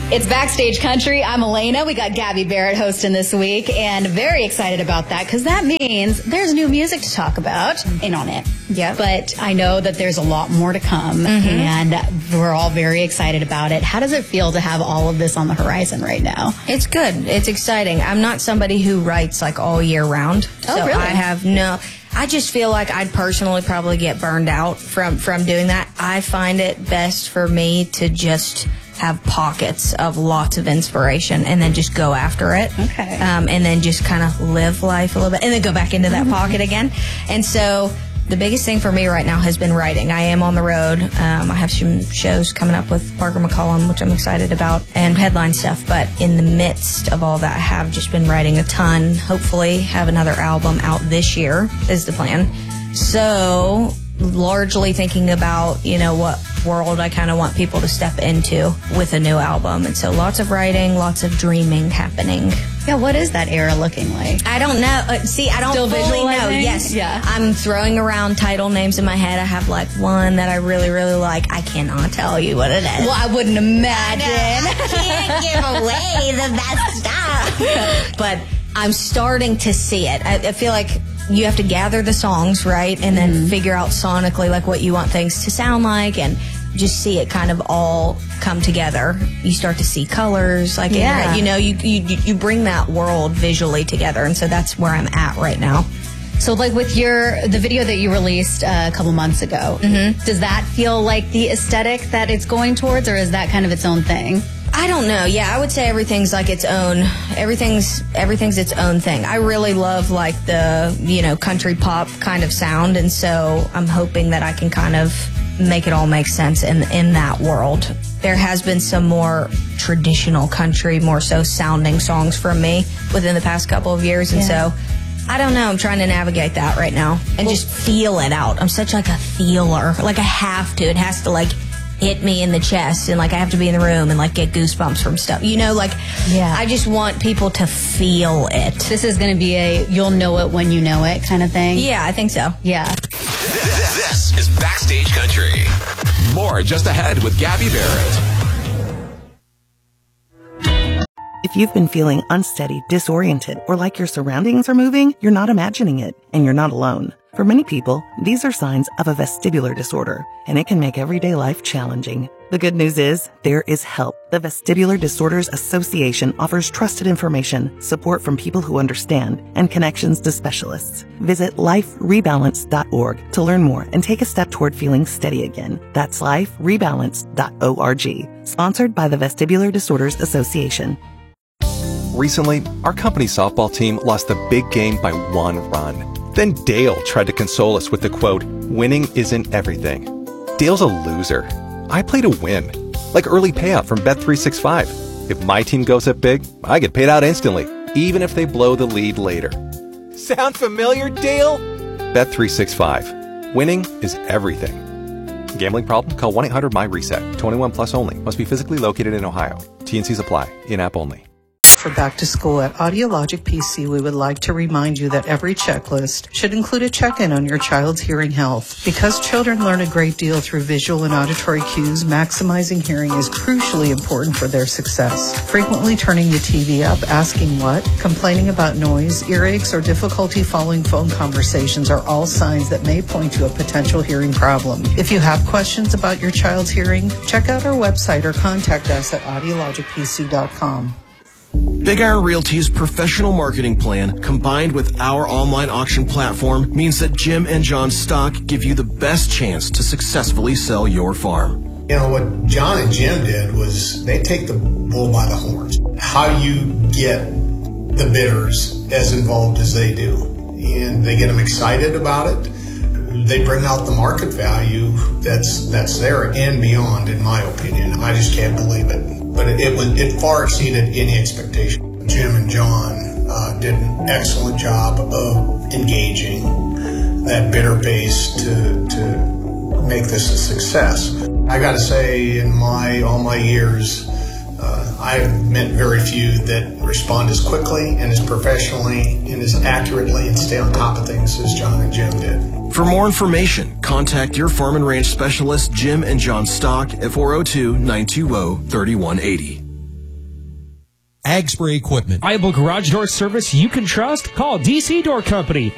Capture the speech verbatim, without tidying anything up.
It's Backstage Country. I'm Elena. We got Gabby Barrett hosting this week, and very excited about that because that means there's new music to talk about. In on it. Yeah. But I know that there's a lot more to come, mm-hmm. and we're all very excited about it. How does it feel to have all of this on the horizon right now? It's good. It's exciting. I'm not somebody who writes like all year round. Oh, so really? I have no... I just feel like I'd personally probably get burned out from, from doing that. I find it best for me to just have pockets of lots of inspiration and then just go after it. Okay. Um, and then just kind of live life a little bit and then go back into that mm-hmm. pocket again. And so the biggest thing for me right now has been writing. I am on the road. Um, I have some shows coming up with Parker McCollum, which I'm excited about, and headline stuff. But in the midst of all that, I have just been writing a ton. Hopefully have another album out this year is the plan. So largely thinking about, you know, what world I kind of want people to step into with a new album. And so lots of writing, lots of dreaming happening. Yeah, what is that era looking like? I don't know. Uh, see, I don't Still fully know. visualizing? Yes. Yeah. I'm throwing around title names in my head. I have like one that I really, really like. I cannot tell you what it is. Well, I wouldn't imagine. I, I can't give away the best stuff. But I'm starting to see it. I, I feel like you have to gather the songs, right? And then mm-hmm. figure out sonically like what you want things to sound like and just see it kind of all come together. You start to see colors, like yeah. you know, you, you you bring that world visually together, and so that's where I'm at right now. So, like with your the video that you released uh, a couple months ago, mm-hmm. does that feel like the aesthetic that it's going towards, or is that kind of its own thing? I don't know. Yeah, I would say everything's like its own. Everything's everything's its own thing. I really love like the you know country pop kind of sound, and so I'm hoping that I can kind of make it all make sense in in that world. There has been some more traditional country, more so sounding songs from me within the past couple of years, and yeah. so I don't know. I'm trying to navigate that right now and well, just feel it out. I'm such like a feeler. Like I have to. It has to like hit me in the chest, and like I have to be in the room and like get goosebumps from stuff. You know, like yeah. I just want people to feel it. This is going to be a you'll know it when you know it kind of thing. Yeah, I think so. Yeah. This is Backstage Country. More just ahead with Gabby Barrett. If you've been feeling unsteady, disoriented, or like your surroundings are moving, you're not imagining it, and you're not alone. For many people, these are signs of a vestibular disorder, and it can make everyday life challenging. The good news is, there is help. The Vestibular Disorders Association offers trusted information, support from people who understand, and connections to specialists. Visit life rebalance dot org to learn more and take a step toward feeling steady again. That's life rebalance dot org. Sponsored by the Vestibular Disorders Association. Recently, our company softball team lost a big game by one run. Then Dale tried to console us with the quote, "Winning isn't everything." Dale's a loser. I play to win. Like early payout from Bet three sixty-five. If my team goes up big, I get paid out instantly, even if they blow the lead later. Sound familiar, Dale? Bet three sixty-five. Winning is everything. Gambling problem? Call one eight hundred my reset. twenty-one plus only. Must be physically located in Ohio. T and Cs apply. In-app only. For back to school at Audiologic P C, we would like to remind you that every checklist should include a check-in on your child's hearing health. Because children learn a great deal through visual and auditory cues, maximizing hearing is crucially important for their success. Frequently turning the T V up, asking what, complaining about noise, earaches, or difficulty following phone conversations are all signs that may point to a potential hearing problem. If you have questions about your child's hearing, check out our website or contact us at audiologic p c dot com. Big Iron Realty's professional marketing plan, combined with our online auction platform, means that Jim and John Stock give you the best chance to successfully sell your farm. You know, what John and Jim did was they take the bull by the horns. How you get the bidders as involved as they do. And they get them excited about it. They bring out the market value that's that's there and beyond, in my opinion. I just can't believe it. But it, it, was, it far exceeded any expectation. Jim and John uh, did an excellent job of engaging that bidder base to, to make this a success. I got to say, in my all my years, uh, I've met very few that respond as quickly and as professionally and as accurately and stay on top of things as John and Jim did. For more information, contact your farm and ranch specialist, Jim and John Stock, at four oh two, nine two zero, three one eight zero. Ag Spray Equipment. Reliable garage door service you can trust? Call D C Door Company.